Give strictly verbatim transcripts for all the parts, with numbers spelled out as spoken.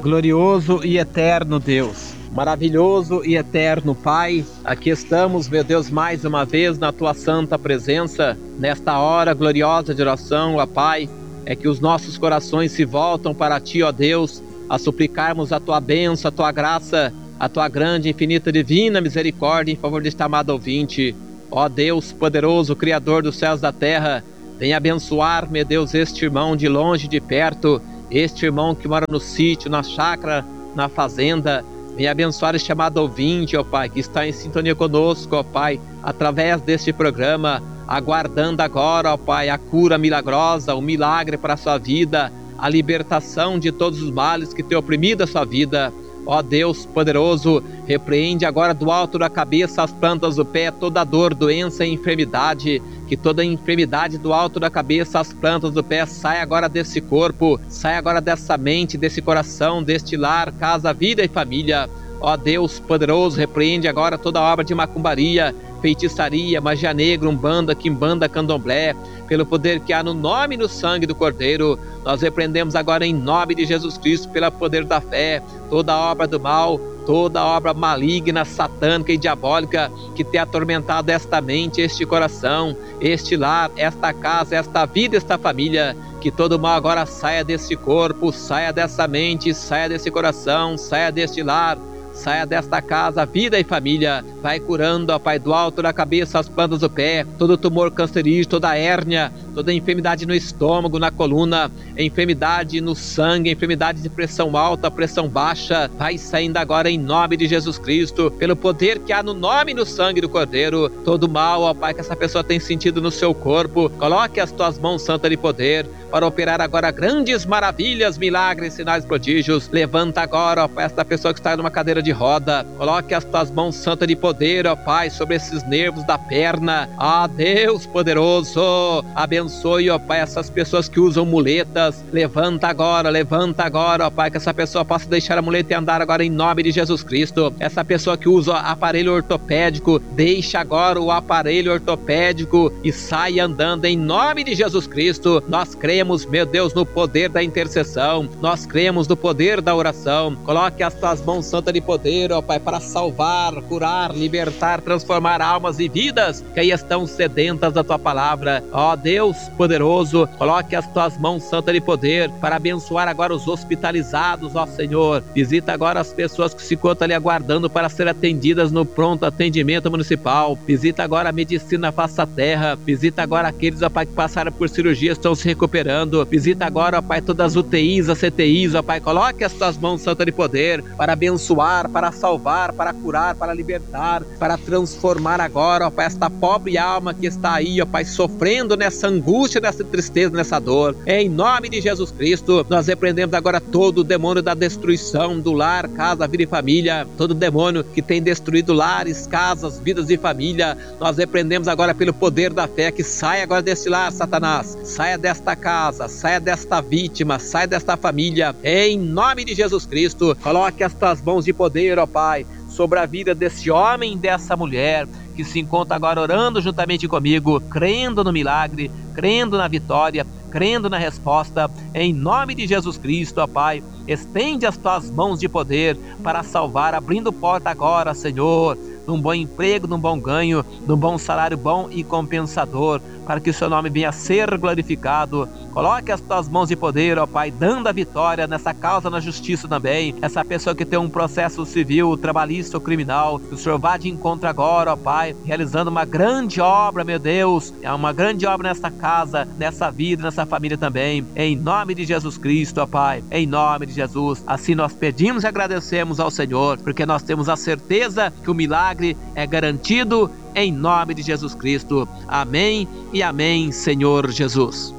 Glorioso e eterno Deus, maravilhoso e eterno Pai, aqui estamos, meu Deus, mais uma vez na Tua santa presença, nesta hora gloriosa de oração, ó Pai, é que os nossos corações se voltam para Ti, ó Deus, a suplicarmos a Tua bênção, a Tua graça, a Tua grande, infinita, divina misericórdia em favor deste amado ouvinte. Ó Deus poderoso, Criador dos céus e da terra, venha abençoar, meu Deus, este irmão de longe, de perto, este irmão que mora no sítio, na chácara, na fazenda. Venha abençoar este amado ouvinte, ó Pai, que está em sintonia conosco, ó Pai, através deste programa, aguardando agora, ó Pai, a cura milagrosa, o milagre para a sua vida, a libertação de todos os males que têm oprimido a sua vida. Ó Deus poderoso, repreende agora do alto da cabeça às plantas do pé toda dor, doença e enfermidade, que toda enfermidade do alto da cabeça às plantas do pé saia agora desse corpo, saia agora dessa mente, desse coração, deste lar, casa, vida e família. Ó Deus poderoso, repreende agora toda obra de macumbaria, feitiçaria, magia negra, umbanda, quimbanda, candomblé, pelo poder que há no nome e no sangue do Cordeiro. Nós repreendemos agora em nome de Jesus Cristo, pelo poder da fé, toda obra do mal, toda obra maligna, satânica e diabólica que tem atormentado esta mente, este coração, este lar, esta casa, esta vida, esta família. Que todo mal agora saia desse corpo, saia dessa mente, saia desse coração, saia deste lar, saia desta casa, vida e família. Vai curando, ó Pai, do alto da cabeça às plantas do pé, todo tumor cancerígeno, toda hérnia, toda enfermidade no estômago, na coluna, enfermidade no sangue, enfermidade de pressão alta, pressão baixa, vai saindo agora em nome de Jesus Cristo, pelo poder que há no nome e no sangue do Cordeiro. Todo mal, ó Pai, que essa pessoa tem sentido no seu corpo, coloque as tuas mãos santas de poder para operar agora grandes maravilhas, milagres, sinais, prodígios. Levanta agora, ó Pai, esta pessoa que está numa cadeira de roda, coloque as tuas mãos santas de poder, ó Pai, sobre esses nervos da perna. Ah, Deus poderoso, abençoe, ó Pai, essas pessoas que usam muletas. Levanta agora, levanta agora, ó Pai, que essa pessoa possa deixar a muleta e andar agora em nome de Jesus Cristo. Essa pessoa que usa aparelho ortopédico, deixa agora o aparelho ortopédico e sai andando em nome de Jesus Cristo. Nós cremos, meu Deus, no poder da intercessão, nós cremos no poder da oração. Coloque as tuas mãos santas de poder, ó Pai, para salvar, curar, libertar, transformar almas e vidas que aí estão sedentas da tua palavra. Ó Deus poderoso, coloque as tuas mãos santas de poder para abençoar agora os hospitalizados, ó Senhor. Visita agora as pessoas que se encontram ali aguardando para ser atendidas no pronto atendimento municipal. Visita agora a medicina face à terra. Visita agora aqueles, ó Pai, que passaram por cirurgia, estão se recuperando. Visita agora, ó Pai, todas as U T Is, as C T Is, ó Pai, coloque as tuas mãos santas de poder para abençoar, para salvar, para curar, para libertar, para transformar agora, ó Pai, esta pobre alma que está aí, ó Pai, sofrendo nessa angústia, nessa tristeza, nessa dor. Em nome de Jesus Cristo, nós repreendemos agora todo o demônio da destruição do lar, casa, vida e família, todo o demônio que tem destruído lares, casas, vidas e família. Nós repreendemos agora pelo poder da fé, que saia agora desse lar, Satanás, saia desta casa, saia desta vítima, saia desta família. Em nome de Jesus Cristo, coloque as tuas mãos de poder, ó Pai, sobre a vida desse homem e dessa mulher que se encontra agora orando juntamente comigo, crendo no milagre, crendo na vitória, crendo na resposta. Em nome de Jesus Cristo, ó Pai, estende as tuas mãos de poder para salvar, abrindo porta agora, Senhor, num bom emprego, num bom ganho, num bom salário bom e compensador, para que o seu nome venha a ser glorificado. Coloque as tuas mãos de poder, ó Pai, dando a vitória nessa causa na justiça também. Essa pessoa que tem um processo civil, trabalhista ou criminal, que o Senhor vá de encontro agora, ó Pai, realizando uma grande obra, meu Deus, é uma grande obra nessa casa, nessa vida, nessa família também. Em nome de Jesus Cristo, ó Pai, em nome de Jesus. Assim nós pedimos e agradecemos ao Senhor, porque nós temos a certeza que o milagre é garantido em nome de Jesus Cristo. Amém e amém, Senhor Jesus.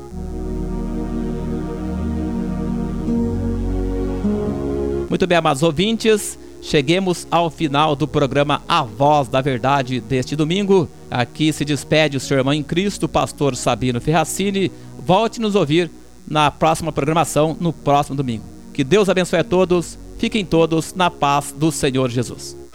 Muito bem, amados ouvintes, cheguemos ao final do programa A Voz da Verdade deste domingo. Aqui se despede o seu irmão em Cristo, pastor Sabino Ferracini. Volte nos ouvir na próxima programação, no próximo domingo. Que Deus abençoe a todos, fiquem todos na paz do Senhor Jesus.